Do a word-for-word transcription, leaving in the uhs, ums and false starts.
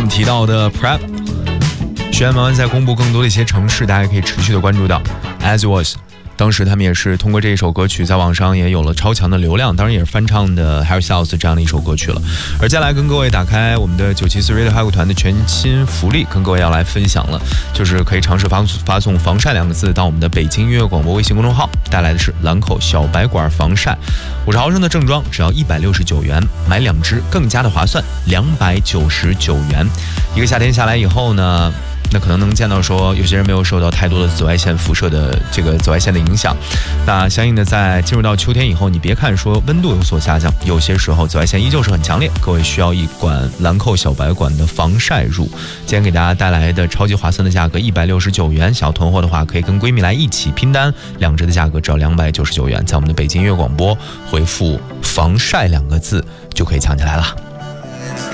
我们提到的 Prep， 学员们在公布更多的一些城市，大家可以持续的关注到 As Was。当时他们也是通过这一首歌曲在网上也有了超强的流量，当然也是翻唱的 Harry Styles 这样的一首歌曲了。而接下来跟各位打开我们的九七四 Radio 海谷团的全新福利，跟各位要来分享了，就是可以尝试发发送防晒两个字到我们的北京音乐广播微信公众号，带来的是兰蔻小白管防晒五十毫升的正装，只要一百六十九元，买两支更加的划算，两百九十九元。一个夏天下来以后呢，那可能能见到说有些人没有受到太多的紫外线辐射的这个紫外线的影响，那相应的在进入到秋天以后，你别看说温度有所下降，有些时候紫外线依旧是很强烈，各位需要一管兰蔻小白管的防晒乳。今天给大家带来的超级划算的价格一百六十九元，想要囤货的话可以跟闺蜜来一起拼单，两支的价格只要两百九十九元，在我们的北京音乐广播回复防晒两个字就可以抢起来了。